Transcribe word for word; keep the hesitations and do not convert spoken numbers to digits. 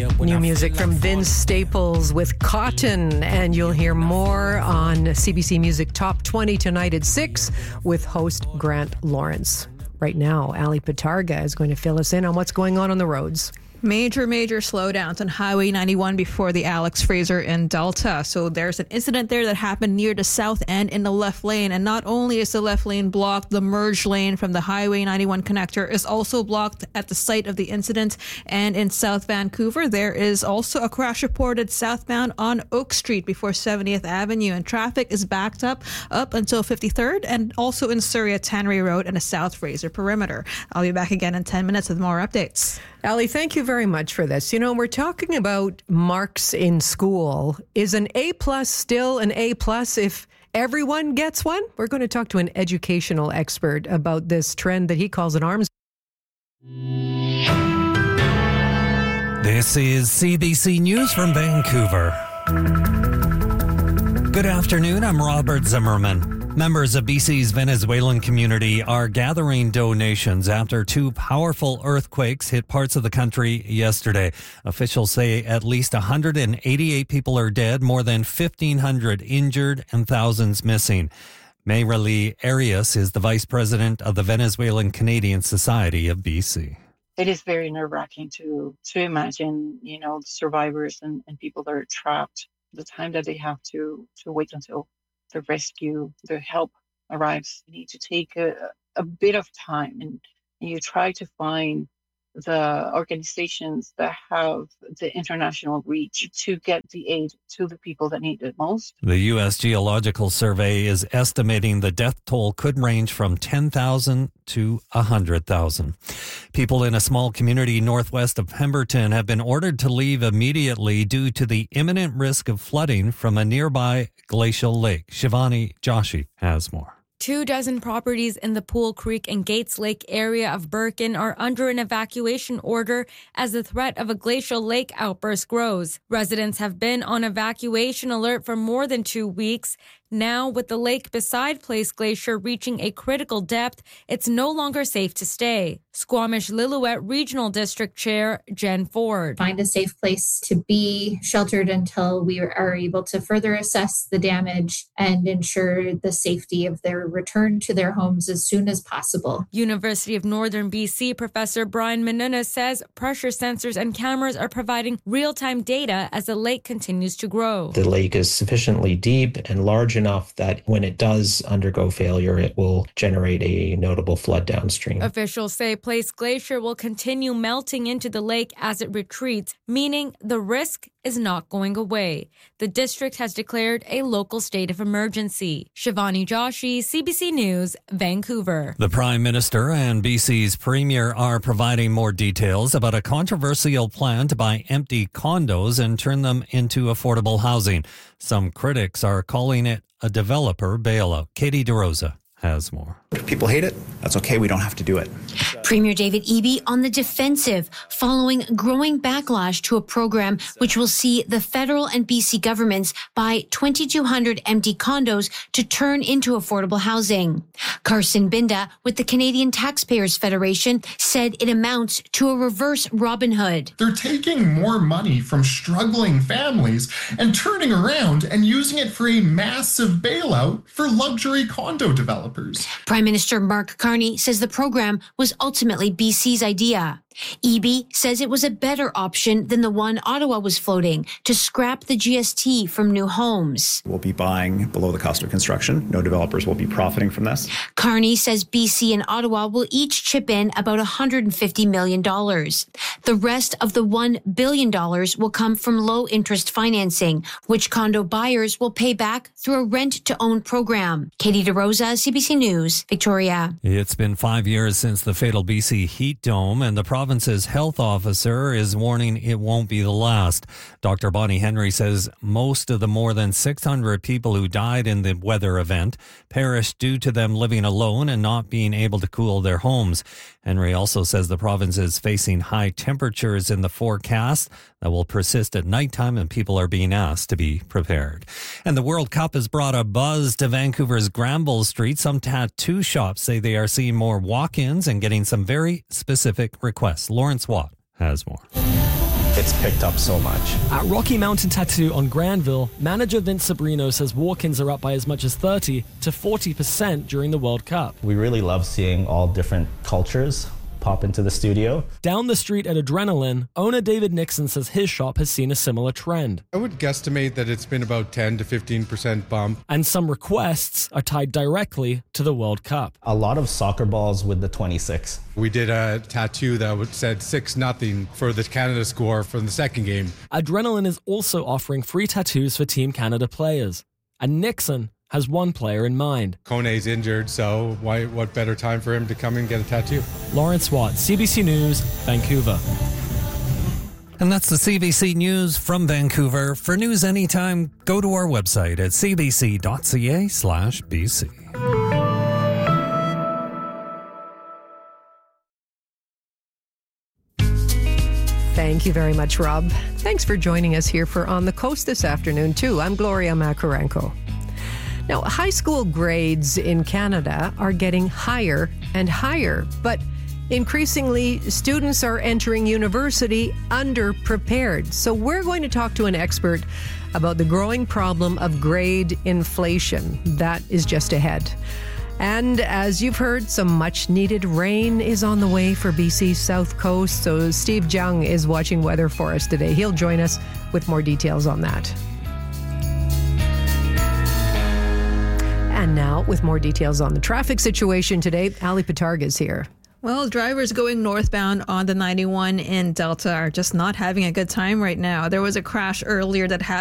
New music from Vince Staples with Cotton, and you'll hear more on C B C Music Top twenty tonight at six with host Grant Lawrence. Right now, Ali Patarga is going to fill us in on what's going on on the roads. Major, major slowdowns on Highway ninety-one before the Alex Fraser in Delta. So there's an incident there that happened near the south end in the left lane. And not only is the left lane blocked, the merge lane from the Highway ninety-one connector is also blocked at the site of the incident. And in South Vancouver, there is also a crash reported southbound on Oak Street before seventieth Avenue. And traffic is backed up up until fifty-third and also in Surrey at Tannery Road and a South Fraser perimeter. I'll be back again in ten minutes with more updates. Ali, thank you very much for this. You know, we're talking about marks in school. Is an A plus still an A plus if everyone gets one? We're going to talk to an educational expert about this trend that he calls an arms. This is C B C News from Vancouver. Good afternoon, I'm Robert Zimmerman. Members of B C's Venezuelan community are gathering donations after two powerful earthquakes hit parts of the country yesterday. Officials say at least one hundred eighty-eight people are dead, more than fifteen hundred injured, and thousands missing. Mayralee Arias is the vice president of the Venezuelan Canadian Society of B C. It is very nerve-wracking to to imagine, you know, the survivors and, and people that are trapped, the time that they have to, to wait until the rescue, the help arrives. You need to take a, a bit of time and you try to find the organizations that have the international reach to get the aid to the people that need it most. The U S Geological Survey is estimating the death toll could range from ten thousand to one hundred thousand. People in a small community northwest of Pemberton have been ordered to leave immediately due to the imminent risk of flooding from a nearby glacial lake. Shivani Joshi has more. Two dozen properties in the Pool Creek and Gates Lake area of Birkin are under an evacuation order as the threat of a glacial lake outburst grows. Residents have been on evacuation alert for more than two weeks. Now, with the lake beside Place Glacier reaching a critical depth, it's no longer safe to stay. Squamish-Lillooet Regional District Chair Jen Ford. Find a safe place to be sheltered until we are able to further assess the damage and ensure the safety of their return to their homes as soon as possible. University of Northern B C Professor Brian Menuna says pressure sensors and cameras are providing real-time data as the lake continues to grow. The lake is sufficiently deep and large enough that when it does undergo failure, it will generate a notable flood downstream. Officials say Place Glacier will continue melting into the lake as it retreats, meaning the risk is not going away. The district has declared a local state of emergency. Shivani Joshi, C B C News, Vancouver. The Prime Minister and B C's Premier are providing more details about a controversial plan to buy empty condos and turn them into affordable housing. Some critics are calling it a developer bailout. Katie DeRosa has more. If people hate it, that's okay. We don't have to do it. Premier David Eby on the defensive following growing backlash to a program which will see the federal and B C governments buy twenty-two hundred empty condos to turn into affordable housing. Carson Binda with the Canadian Taxpayers Federation said it amounts to a reverse Robin Hood. They're taking more money from struggling families and turning around and using it for a massive bailout for luxury condo developers. Prime Minister Mark Carney says the program was ultimately B C's idea. Eby says it was a better option than the one Ottawa was floating to scrap the G S T from new homes. We'll be buying below the cost of construction. No developers will be profiting from this. Carney says B C and Ottawa will each chip in about one hundred fifty million dollars. The rest of the one billion dollars will come from low-interest financing, which condo buyers will pay back through a rent-to-own program. Katie DeRosa, C B C News, Victoria. It's been five years since the fatal B C heat dome, and the province's health officer is warning it won't be the last. Doctor Bonnie Henry says most of the more than six hundred people who died in the weather event perished due to them living alone and not being able to cool their homes. Henry also says the province is facing high temperatures in the forecast that will persist at nighttime, and people are being asked to be prepared. And the World Cup has brought a buzz to Vancouver's Granville Street. Some tattoo shops say they are seeing more walk-ins and getting some very specific requests. Lawrence Watt has more. it's picked up so much. At Rocky Mountain Tattoo on Granville, manager Vince Sabrino says walk-ins are up by as much as thirty to forty percent during the World Cup. We really love seeing all different cultures pop into the studio. Down the street at Adrenaline, owner David Nixon says his shop has seen a similar trend. I would guesstimate that it's been about ten to fifteen percent bump. And some requests are tied directly to the World Cup. A lot of soccer balls with the twenty-six. We did a tattoo that said six nothing for the Canada score from the second game. Adrenaline is also offering free tattoos for Team Canada players. And Nixon has one player in mind. Kone's injured, so why? What better time for him to come and get a tattoo? Lawrence Watt, C B C News, Vancouver. And that's the C B C News from Vancouver. For news anytime, go to our website at c b c dot c a slash b c. Thank you very much, Rob. Thanks for joining us here for On the Coast this afternoon, too. I'm Gloria Makarenko. Now, high school grades in Canada are getting higher and higher, but increasingly, students are entering university underprepared. So we're going to talk to an expert about the growing problem of grade inflation. That is just ahead. And as you've heard, some much-needed rain is on the way for B C's South Coast. So Steve Jung is watching weather for us today. He'll join us with more details on that. And now, with more details on the traffic situation today, Ali Patarga is here. Well, drivers going northbound on the ninety-one in Delta are just not having a good time right now. There was a crash earlier that happened